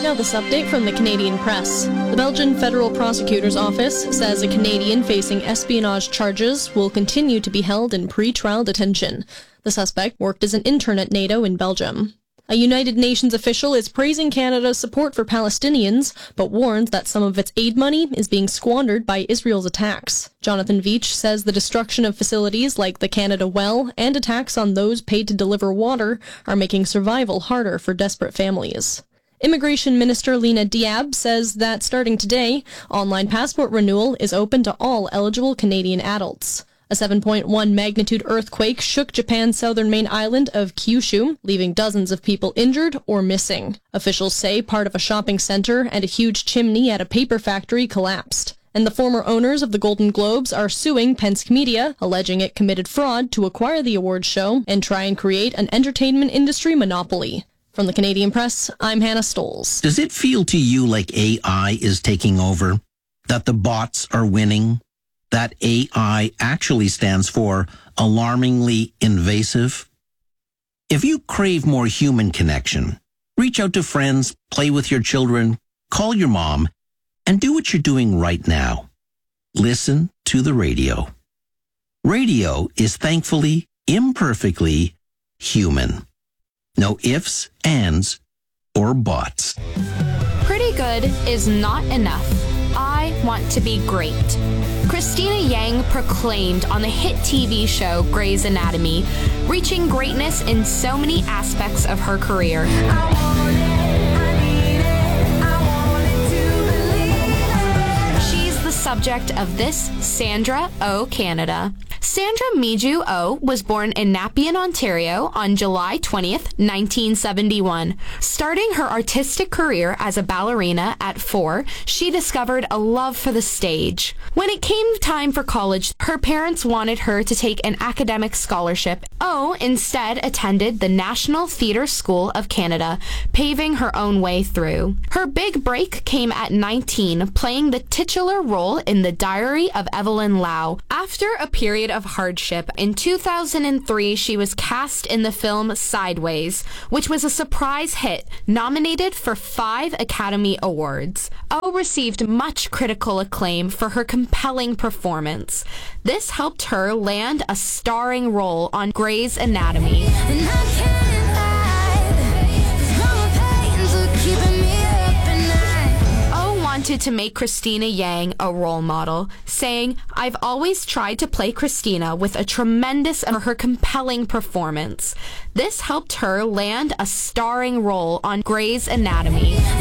Now this update from the Canadian Press. The Belgian Federal Prosecutor's Office says a Canadian facing espionage charges will continue to be held in pre-trial detention. The suspect worked as an intern at NATO in Belgium. A United Nations official is praising Canada's support for Palestinians, but warns that some of its aid money is being squandered by Israel's attacks. Jonathan Veitch says the destruction of facilities like the Canada Well and attacks on those paid to deliver water are making survival harder for desperate families. Immigration Minister Lena Diab says that starting today, online passport renewal is open to all eligible Canadian adults. A 7.1 magnitude earthquake shook Japan's southern main island of Kyushu, leaving dozens of people injured or missing. Officials say part of a shopping center and a huge chimney at a paper factory collapsed. And the former owners of the Golden Globes are suing Penske Media, alleging it committed fraud to acquire the awards show and try and create an entertainment industry monopoly. From the Canadian Press, I'm Hannah Stoles. Does it feel to you like AI is taking over? That the bots are winning? That AI actually stands for alarmingly invasive? If you crave more human connection, reach out to friends, play with your children, call your mom, and do what you're doing right now. Listen to the radio. Radio is thankfully, imperfectly human. No ifs, ands, or buts. Pretty good is not enough. I want to be great. Christina Yang proclaimed on the hit TV show Grey's Anatomy, reaching greatness in so many aspects of her career. She's the subject of this Sandra O Canada. Sandra Miju O was born in Nepean, Ontario on July 20th, 1971. Starting her artistic career as a ballerina at 4, she discovered a love for the stage. When it came time for college, her parents wanted her to take an academic scholarship. O instead attended the National Theatre School of Canada, paving her own way through. Her big break came at 19, playing the titular role in The Diary of Evelyn Lau. After a period of hardship, in 2003 she was cast in the film Sideways, which was a surprise hit, nominated for 5 Academy Awards. O received much critical acclaim for her compelling performance. This helped her land a starring role on Grey's Anatomy. Wanted to make Christina Yang a role model, saying, "I've always tried to play Christina with a tremendous and her compelling performance." This helped her land a starring role on Grey's Anatomy.